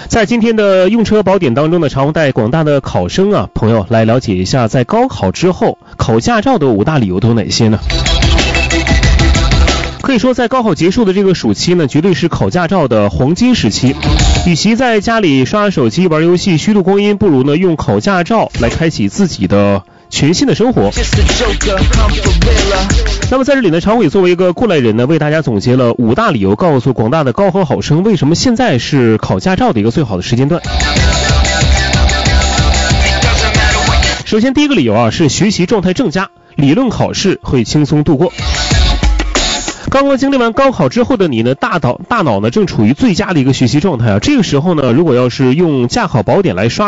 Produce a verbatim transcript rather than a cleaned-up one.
在今天的用车宝典当中呢，常红带广大的考生啊朋友来了解一下，在高考之后考驾照的五大理由都有哪些呢？可以说，在高考结束的这个暑期呢，绝对是考驾照的黄金时期。与其在家里刷手机玩游戏虚度光阴，不如呢用考驾照来开启自己的全新的生活。那么在这里呢，常伟作为一个过来人呢，为大家总结了五大理由，告诉广大的高考考生为什么现在是考驾照的一个最好的时间段。首先第一个理由啊，是学习状态正佳，理论考试会轻松度过。刚刚经历完高考之后的你呢，大脑大脑呢正处于最佳的一个学习状态啊。这个时候呢，如果要是用驾考宝典来刷